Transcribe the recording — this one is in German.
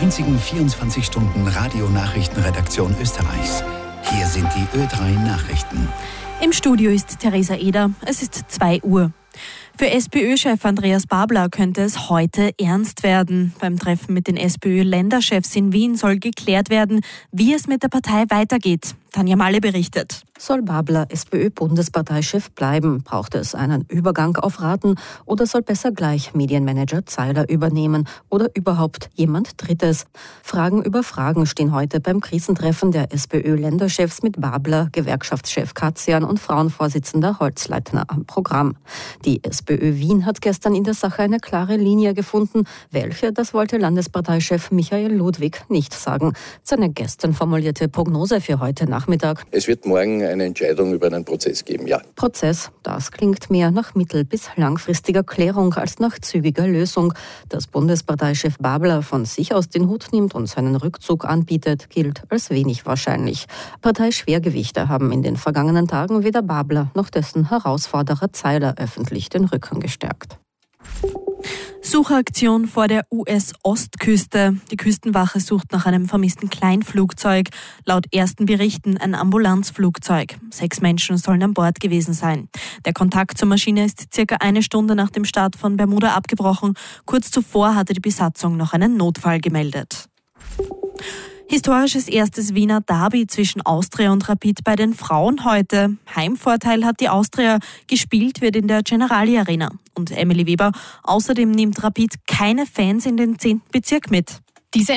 einzigen 24-Stunden-Radio-Nachrichtenredaktion Österreichs. Hier sind die Ö3 Nachrichten. Im Studio ist Theresa Eder. Es ist 2 Uhr. Für SPÖ-Chef Andreas Babler könnte es heute ernst werden. Beim Treffen mit den SPÖ-Länderchefs in Wien soll geklärt werden, wie es mit der Partei weitergeht. Tanja Malle berichtet. Soll Babler SPÖ-Bundesparteichef bleiben? Braucht es einen Übergang auf Raten oder soll besser gleich Medienmanager Zeiler übernehmen oder überhaupt jemand Drittes? Fragen über Fragen stehen heute beim Krisentreffen der SPÖ-Länderchefs mit Babler, Gewerkschaftschef Katzian und Frauenvorsitzender Holzleitner am Programm. Die SPÖ Wien hat gestern in der Sache eine klare Linie gefunden. Welche, das wollte Landesparteichef Michael Ludwig nicht sagen. Seine gestern formulierte Prognose für heute Nachmittag: Es wird morgen eine Entscheidung über einen Prozess geben, ja. Prozess, das klingt mehr nach mittel- bis langfristiger Klärung als nach zügiger Lösung. Dass Bundesparteichef Babler von sich aus den Hut nimmt und seinen Rückzug anbietet, gilt als wenig wahrscheinlich. Parteischwergewichte haben in den vergangenen Tagen weder Babler noch dessen Herausforderer Zeiler öffentlich den Rücken gestärkt. Suchaktion vor der US-Ostküste. Die Küstenwache sucht nach einem vermissten Kleinflugzeug. Laut ersten Berichten ein Ambulanzflugzeug. 6 Menschen sollen an Bord gewesen sein. Der Kontakt zur Maschine ist circa 1 Stunde nach dem Start von Bermuda abgebrochen. Kurz zuvor hatte die Besatzung noch einen Notfall gemeldet. Historisches erstes Wiener Derby zwischen Austria und Rapid bei den Frauen heute. Heimvorteil hat die Austria, gespielt wird in der Generali Arena. Und Emily Weber, außerdem nimmt Rapid keine Fans in den 10. Bezirk mit.